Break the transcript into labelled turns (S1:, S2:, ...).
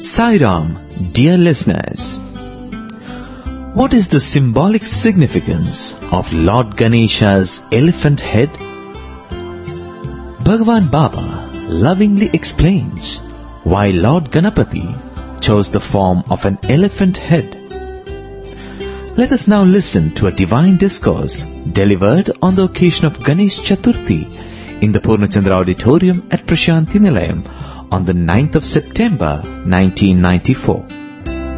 S1: Sai Ram, dear listeners. What is the symbolic significance of Lord Ganesha's elephant head? Bhagavan Baba lovingly explains why Lord Ganapati chose the form of an elephant head. Let us now listen to a divine discourse delivered on the occasion of Ganesh Chaturthi in the Purnachandra Auditorium at Prashanti Nilayam on the 9th of September 1994.